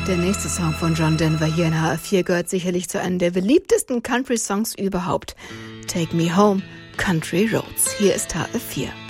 Der nächste Song von John Denver hier in HR4 gehört sicherlich zu einem der beliebtesten Country-Songs überhaupt. Take Me Home, Country Roads. Hier ist HR4.